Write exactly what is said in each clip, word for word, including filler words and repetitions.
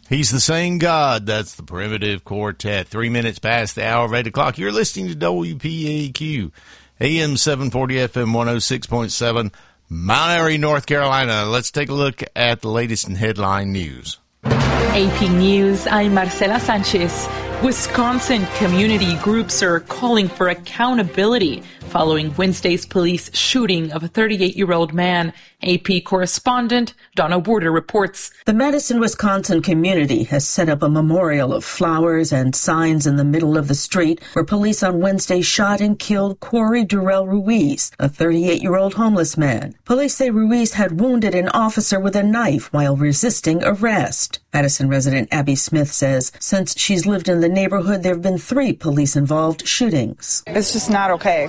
He's the same God. That's the Primitive Quartet. Three minutes past the hour of eight o'clock. You're listening to W P A Q, A M seven forty, F M one oh six point seven, Mount Airy, North Carolina. Let's take a look at the latest in headline news. A P News, I'm Marcela Sanchez. Wisconsin community groups are calling for accountability following Wednesday's police shooting of a thirty-eight-year-old man. A P correspondent Donna Warder reports. The Madison, Wisconsin community has set up a memorial of flowers and signs in the middle of the street where police on Wednesday shot and killed Corey Durrell Ruiz, a thirty-eight-year-old homeless man. Police say Ruiz had wounded an officer with a knife while resisting arrest. Madison resident Abby Smith says since she's lived in the neighborhood, there have been three police-involved shootings. It's just not okay.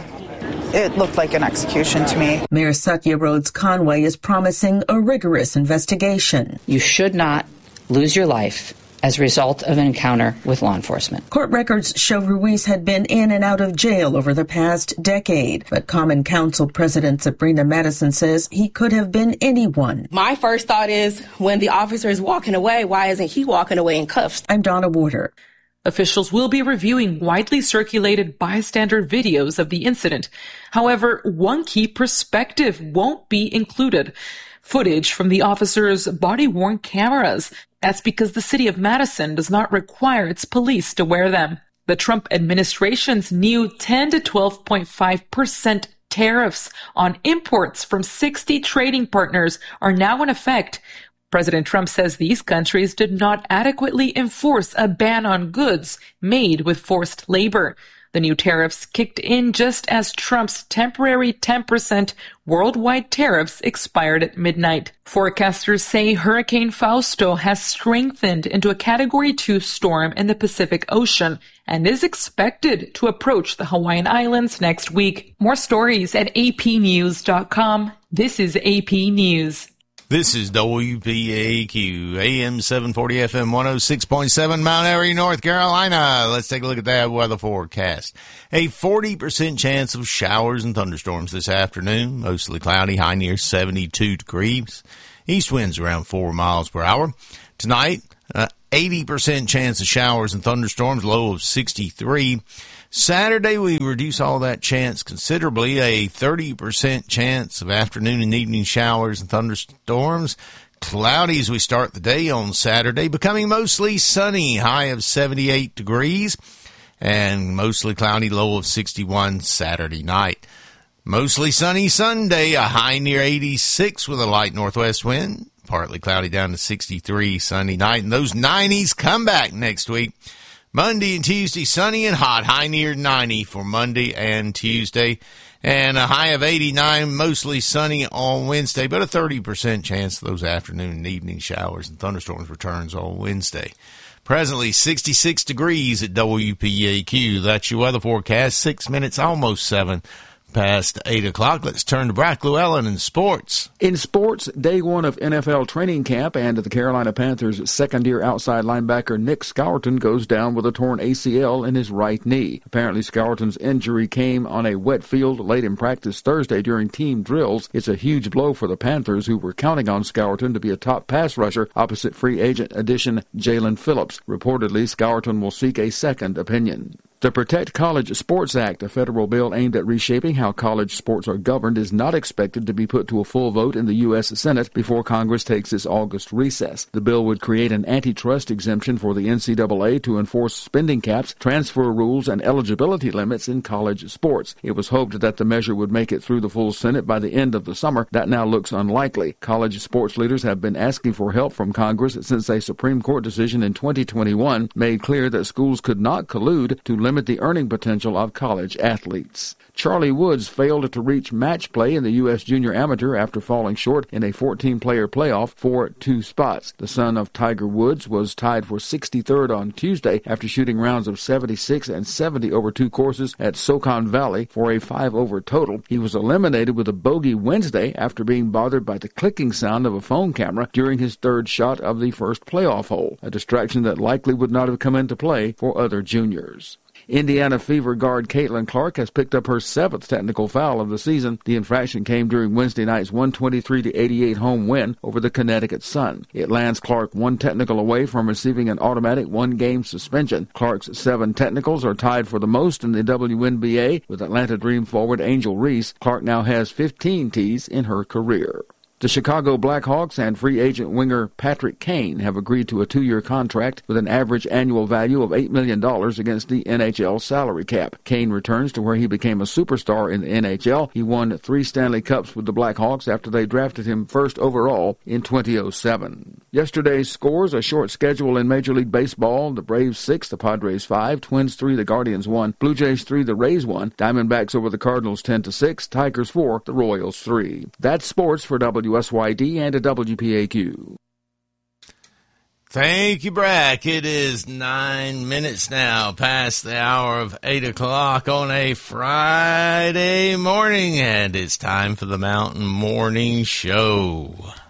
It looked like an execution to me. Mayor Satya Rhodes Conway is promising a rigorous investigation. You should not lose your life as a result of an encounter with law enforcement. Court records show Ruiz had been in and out of jail over the past decade, but Common Council President Sabrina Madison says he could have been anyone. My first thought is, when the officer is walking away, why isn't he walking away in cuffs? I'm Donna Warder. Officials will be reviewing widely circulated bystander videos of the incident. However, one key perspective won't be included: footage from the officer's body-worn cameras. That's because the city of Madison does not require its police to wear them. The Trump administration's new ten to twelve point five percent tariffs on imports from sixty trading partners are now in effect. President Trump says these countries did not adequately enforce a ban on goods made with forced labor. The new tariffs kicked in just as Trump's temporary ten percent worldwide tariffs expired at midnight. Forecasters say Hurricane Fausto has strengthened into a Category two storm in the Pacific Ocean and is expected to approach the Hawaiian Islands next week. More stories at A P news dot com. This is A P News. This is W P A Q, A M seven forty, F M one oh six point seven, Mount Airy, North Carolina. Let's take a look at that weather forecast. A forty percent chance of showers and thunderstorms this afternoon. Mostly cloudy, high near seventy-two degrees. East winds around four miles per hour. Tonight, uh, eighty percent chance of showers and thunderstorms, low of sixty-three. Saturday, we reduce all that chance considerably, a thirty percent chance of afternoon and evening showers and thunderstorms. Cloudy as we start the day on Saturday, becoming mostly sunny, high of seventy-eight degrees, and mostly cloudy, low of sixty-one Saturday night. Mostly sunny Sunday, a high near eighty-six with a light northwest wind, partly cloudy down to sixty-three Sunday night, and those nineties come back next week. Monday and Tuesday, sunny and hot, high near ninety for Monday and Tuesday, and a high of eighty-nine, mostly sunny on Wednesday, but a thirty percent chance of those afternoon and evening showers and thunderstorms returns on Wednesday. Presently, sixty-six degrees at W P A Q. That's your weather forecast, six minutes, almost seven past eight o'clock. Let's turn to Brock Llewellyn in sports. In sports, day one of N F L training camp, and the Carolina Panthers' second-year outside linebacker Nick Scourton goes down with a torn A C L in his right knee. Apparently, Scourton's injury came on a wet field late in practice Thursday during team drills. It's a huge blow for the Panthers, who were counting on Scourton to be a top pass rusher opposite free agent addition Jalen Phillips. Reportedly, Scourton will seek a second opinion. The Protect College Sports Act, a federal bill aimed at reshaping how college sports are governed, is not expected to be put to a full vote in the U S Senate before Congress takes its August recess. The bill would create an antitrust exemption for the N C double A to enforce spending caps, transfer rules, and eligibility limits in college sports. It was hoped that the measure would make it through the full Senate by the end of the summer. That now looks unlikely. College sports leaders have been asking for help from Congress since a Supreme Court decision in twenty twenty-one made clear that schools could not collude to limit the earning potential of college athletes. Charlie Woods failed to reach match play in the U S Junior Amateur after falling short in a fourteen-player playoff for two spots. The son of Tiger Woods was tied for sixty-third on Tuesday after shooting rounds of seventy-six and seventy over two courses at SoCon Valley for a five-over total. He was eliminated with a bogey Wednesday after being bothered by the clicking sound of a phone camera during his third shot of the first playoff hole, a distraction that likely would not have come into play for other juniors. Indiana Fever guard Caitlin Clark has picked up her seventh technical foul of the season. The infraction came during Wednesday night's one twenty-three to eighty-eight home win over the Connecticut Sun. It lands Clark one technical away from receiving an automatic one-game suspension. Clark's seven technicals are tied for the most in the W N B A with Atlanta Dream forward Angel Reese. Clark now has fifteen T's in her career. The Chicago Blackhawks and free agent winger Patrick Kane have agreed to a two-year contract with an average annual value of eight million dollars against the N H L salary cap. Kane returns to where he became a superstar in the N H L. He won three Stanley Cups with the Blackhawks after they drafted him first overall in two thousand seven. Yesterday's scores, a short schedule in Major League Baseball. The Braves six, the Padres five, Twins three, the Guardians one, Blue Jays three, the Rays one, Diamondbacks over the Cardinals ten to six, Tigers four, the Royals three. That's sports for W S Y D and a W P A Q. Thank you, Brack. It is nine minutes now past the hour of eight o'clock on a Friday morning, and it's time for the Mountain Morning Show.